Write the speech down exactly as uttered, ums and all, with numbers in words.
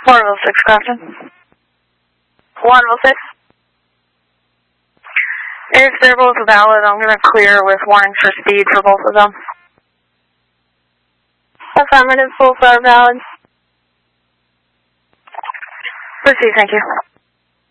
Waterville six, Captain. Waterville six. If they're both valid, I'm going to clear with warnings for speed for both of them. Affirmative, both are valid. Proceed, thank you.